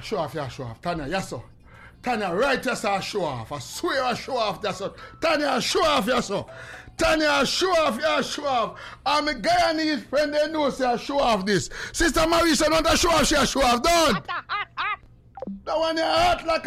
Show off, yeah, show off. Tanya, yes, sir. Tanya, right, yes, sir, show off. I swear I show off, yes, sir. Tanya, show off, yes, sir. Tanya, show off, yeah, show off. I'm a Guyanese friend, they know, say, I show off this. Sister Marisa, not a show off, she a show off. Done. That one, you hot like